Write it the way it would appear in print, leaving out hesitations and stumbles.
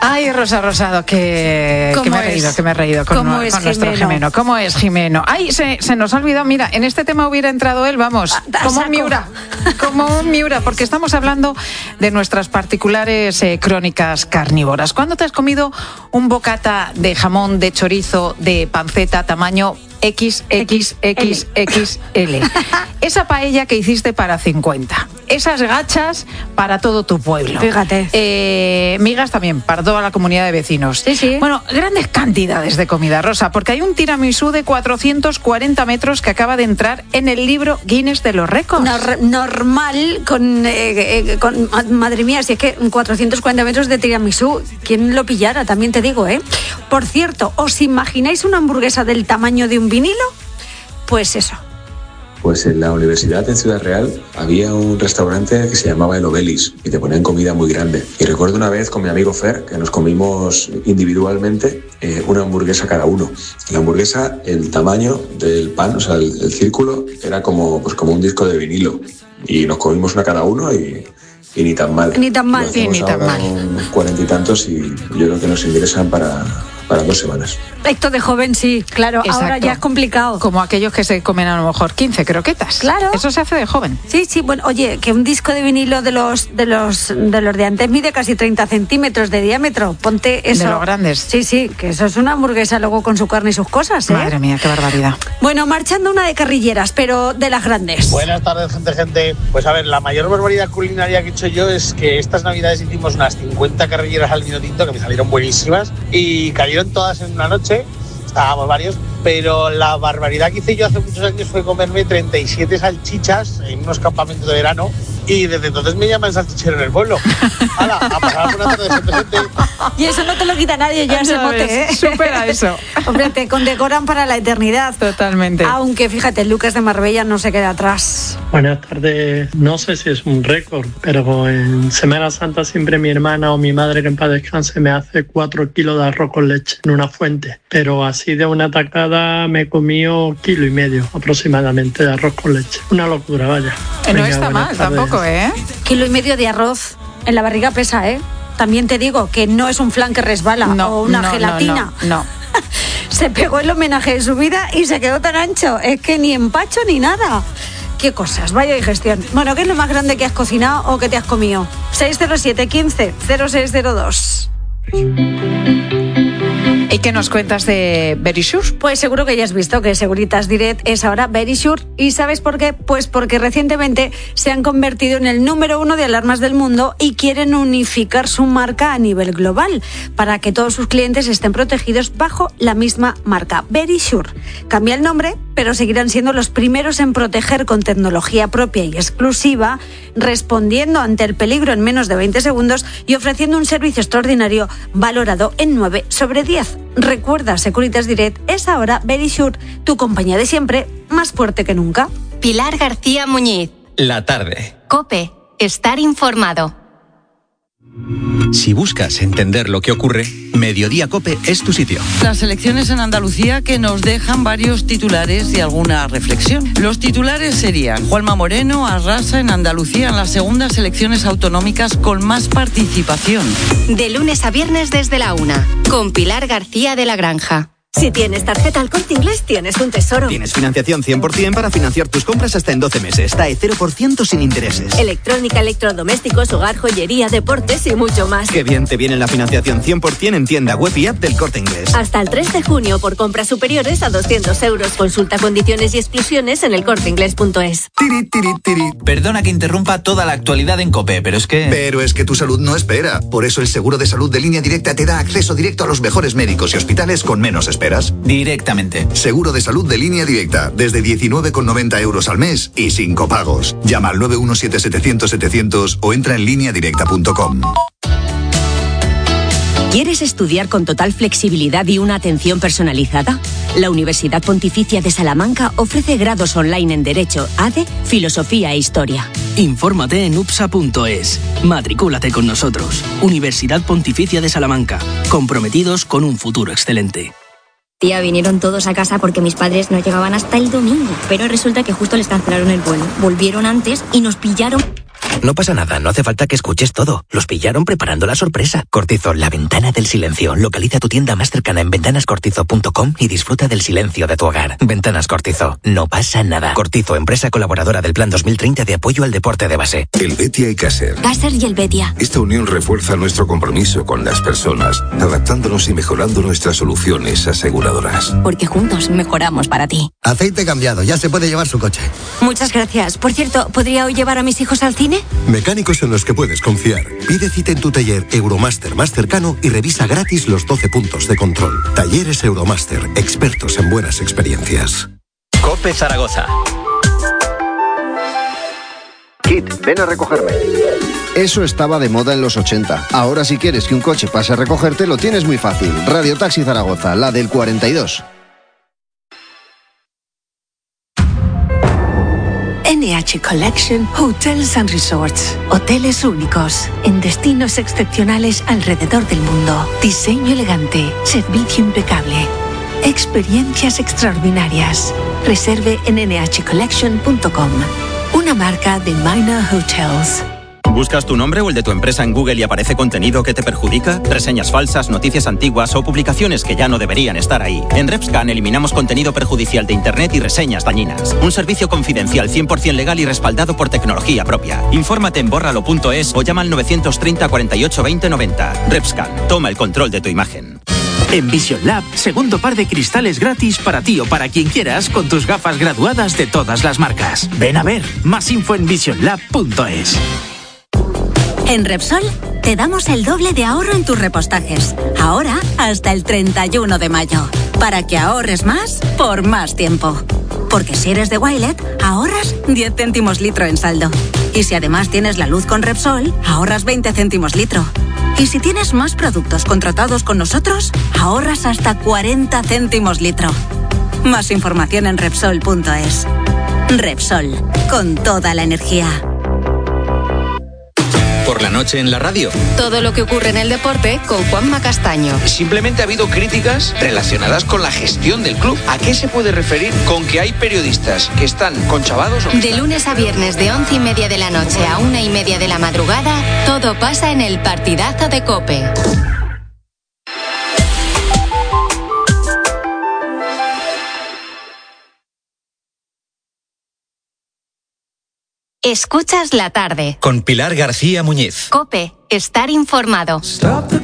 Ay, Rosa Rosado, que me he reído con nuestro Jimeno. ¿Cómo es Jimeno? Ay, se nos ha olvidado, mira, en este tema hubiera entrado él, vamos, como un Miura, porque estamos hablando de nuestras particulares crónicas carnívoras. ¿Cuándo te has comido un bocata de jamón, de chorizo, de panceta tamaño XXXXL? Esa paella que hiciste para 50. Esas gachas para todo tu pueblo. Fíjate. Migas también para toda la comunidad de vecinos. Sí. Bueno, grandes cantidades de comida, Rosa, porque hay un tiramisú de 440 metros que acaba de entrar en el libro Guinness de los récords. Normal, con madre mía, si es que 440 metros de tiramisú, ¿quién lo pillara? También te digo, ¿eh? Por cierto, ¿os imagináis una hamburguesa del tamaño de un vinilo? Pues eso. Pues en la universidad en Ciudad Real había un restaurante que se llamaba El Obelis y te ponían comida muy grande. Y recuerdo una vez con mi amigo Fer que nos comimos individualmente una hamburguesa cada uno. La hamburguesa, el tamaño del pan, o sea, el círculo, era como un disco de vinilo. Y nos comimos una cada uno y ni tan mal. Ni tan mal. Sí, ni tan mal. 40 y tantos y yo creo que nos ingresan para 2 semanas. Esto de joven sí, claro. Exacto. Ahora ya es complicado. Como aquellos que se comen a lo mejor 15 croquetas. Claro. Eso se hace de joven. Sí, bueno, oye, que un disco de vinilo de los de antes mide casi 30 centímetros de diámetro. Ponte eso. De los grandes. Sí, que eso es una hamburguesa luego con su carne y sus cosas, ¿eh? Madre mía, qué barbaridad. Bueno, marchando una de carrilleras, pero de las grandes. Buenas tardes, gente. Pues a ver, la mayor barbaridad culinaria que he hecho yo es que estas navidades hicimos unas 50 carrilleras al vino tinto que me salieron buenísimas y cayeron todas en una noche. Estábamos varios, pero la barbaridad que hice yo hace muchos años fue comerme 37 salchichas en unos campamentos de verano y desde entonces me llaman salchichero en el pueblo. ¡Hala! A pasar una tarde presente. Y eso no te lo quita nadie, ya ese mote, ¿eh? Supera eso. Hombre, te condecoran para la eternidad. Totalmente. Aunque fíjate, Lucas de Marbella no se queda atrás. Buenas tardes. No sé si es un récord, pero en Semana Santa siempre mi hermana o mi madre, que en paz descanse, me hace 4 kilos de arroz con leche en una fuente. Pero así de una tacada me comí 1,5 kilos aproximadamente de arroz con leche. Una locura, vaya. No está mal tampoco, ¿eh? 1,5 kilos de arroz en la barriga pesa, ¿eh? También te digo que no es un flan que resbala o una gelatina. No. Se pegó el homenaje de su vida y se quedó tan ancho. Es que ni empacho ni nada. Qué cosas, vaya digestión. Bueno, ¿qué es lo más grande que has cocinado o que te has comido? 607 15 0602. ¿Y qué nos cuentas de Verisure? Pues seguro que ya has visto que Securitas Direct es ahora Verisure. ¿Y sabes por qué? Pues porque recientemente se han convertido en el número 1 de alarmas del mundo y quieren unificar su marca a nivel global para que todos sus clientes estén protegidos bajo la misma marca, Verisure. Cambia el nombre, pero seguirán siendo los primeros en proteger con tecnología propia y exclusiva, respondiendo ante el peligro en menos de 20 segundos y ofreciendo un servicio extraordinario valorado en 9 sobre 10. Recuerda, Securitas Direct es ahora Verisure, tu compañía de siempre, más fuerte que nunca. Pilar García Muñiz. La tarde. COPE. Estar informado. Si buscas entender lo que ocurre, Mediodía COPE es tu sitio. Las elecciones en Andalucía que nos dejan varios titulares y alguna reflexión. Los titulares serían: Juanma Moreno arrasa en Andalucía en las segundas elecciones autonómicas con más participación. De lunes a viernes desde la 1, con Pilar García de la Granja. Si tienes tarjeta El Corte Inglés, tienes un tesoro. Tienes financiación 100% para financiar tus compras hasta en 12 meses. TAE 0% sin intereses. Electrónica, electrodomésticos, hogar, joyería, deportes y mucho más. Qué bien te viene la financiación 100% en tienda web y app del Corte Inglés. Hasta el 3 de junio por compras superiores a 200 euros. Consulta condiciones y exclusiones en elcorteinglés.es. Perdona que interrumpa toda la actualidad en COPE, pero es que tu salud no espera. Por eso el seguro de salud de Línea Directa te da acceso directo a los mejores médicos y hospitales con menos esperas. Directamente. Seguro de salud de Línea Directa, desde 19,90 euros al mes y sin copagos. Llama al 917-700-700 o entra en lineadirecta.com. ¿Quieres estudiar con total flexibilidad y una atención personalizada? La Universidad Pontificia de Salamanca ofrece grados online en Derecho, ADE, Filosofía e Historia. Infórmate en upsa.es. Matricúlate con nosotros. Universidad Pontificia de Salamanca. Comprometidos con un futuro excelente. Tía, vinieron todos a casa porque mis padres no llegaban hasta el domingo. Pero resulta que justo les cancelaron el vuelo. Volvieron antes y nos pillaron. No pasa nada, no hace falta que escuches todo. Los pillaron preparando la sorpresa. Cortizo, la ventana del silencio. Localiza tu tienda más cercana en ventanascortizo.com y disfruta del silencio de tu hogar. Ventanas Cortizo, no pasa nada. Cortizo, empresa colaboradora del Plan 2030 de apoyo al deporte de base. El Betia y Caser. Caser y el Betia. Esta unión refuerza nuestro compromiso con las personas, adaptándonos y mejorando nuestras soluciones aseguradoras. Porque juntos mejoramos para ti. Aceite cambiado, ya se puede llevar su coche. Muchas gracias. Por cierto, ¿podría hoy llevar a mis hijos al cine? Mecánicos en los que puedes confiar. Pide cita en tu taller Euromaster más cercano y revisa gratis los 12 puntos de control. Talleres Euromaster, expertos en buenas experiencias. COPE Zaragoza. Kit, ven a recogerme. Eso estaba de moda en los 80. Ahora si quieres que un coche pase a recogerte, lo tienes muy fácil. Radio Taxi Zaragoza, la del 42. NH Collection Hotels and Resorts. Hoteles únicos, en destinos excepcionales alrededor del mundo. Diseño elegante, servicio impecable. Experiencias extraordinarias. Reserve en nhcollection.com. Una marca de Minor Hotels. ¿Buscas tu nombre o el de tu empresa en Google y aparece contenido que te perjudica? Reseñas falsas, noticias antiguas o publicaciones que ya no deberían estar ahí. En RepScan eliminamos contenido perjudicial de Internet y reseñas dañinas. Un servicio confidencial 100% legal y respaldado por tecnología propia. Infórmate en bórralo.es o llama al 930 48 20 90. RepScan, toma el control de tu imagen. En Vision Lab, segundo par de cristales gratis para ti o para quien quieras con tus gafas graduadas de todas las marcas. Ven a ver, más info en visionlab.es. En Repsol te damos el doble de ahorro en tus repostajes. Ahora hasta el 31 de mayo. Para que ahorres más por más tiempo. Porque si eres de Wilet, ahorras 10 céntimos litro en saldo. Y si además tienes la luz con Repsol, ahorras 20 céntimos litro. Y si tienes más productos contratados con nosotros, ahorras hasta 40 céntimos litro. Más información en Repsol.es. Repsol, con toda la energía. Por la noche en la radio. Todo lo que ocurre en el deporte con Juanma Castaño. Simplemente ha habido críticas relacionadas con la gestión del club. ¿A qué se puede referir con que hay periodistas que están conchavados? De lunes a viernes de 11:30 de la noche a 1:30 de la madrugada, todo pasa en el partidazo de COPE. Escuchas la tarde. Con Pilar García Muñiz. COPE, estar informado. Stop the